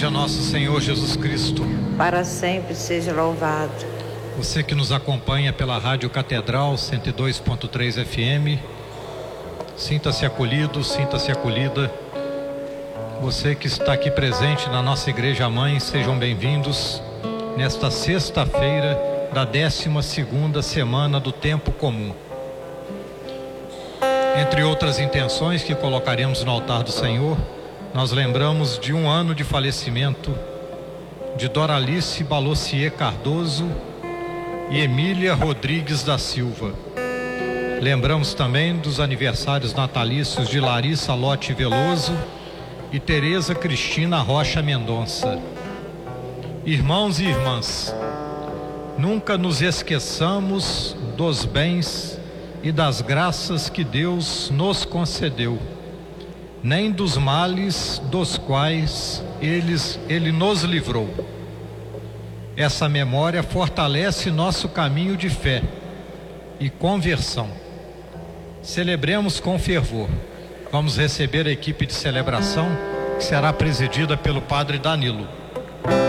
seja nosso Senhor Jesus Cristo. Para sempre seja louvado. Você que nos acompanha pela Rádio Catedral 102.3 FM, sinta-se acolhido, sinta-se acolhida. Você que está aqui presente na nossa Igreja Mãe, sejam bem-vindos nesta sexta-feira da 12ª semana do Tempo Comum. Entre outras intenções que colocaremos no altar do Senhor, nós lembramos de um ano de falecimento de Doralice Balossier Cardoso e Emília Rodrigues da Silva. Lembramos também dos aniversários natalícios de Larissa Lote Veloso e Tereza Cristina Rocha Mendonça. Irmãos e irmãs, nunca nos esqueçamos dos bens e das graças que Deus nos concedeu, nem dos males dos quais Ele nos livrou. Essa memória fortalece nosso caminho de fé e conversão. Celebremos com fervor. Vamos receber a equipe de celebração, que será presidida pelo Padre Danilo.